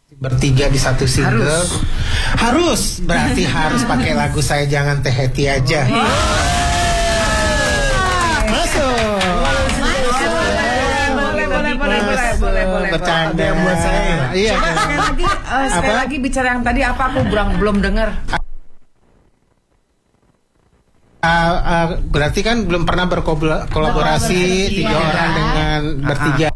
bertiga di satu single. Harus berarti harus pakai lagu Saya Jangan Teh Heti aja. Masuk. Boleh. Bercanda buat saya. Iya. Sekali lagi bicara yang tadi apa, aku belum dengar. Berarti kan belum pernah berkolaborasi 3 orang dengan bertiga.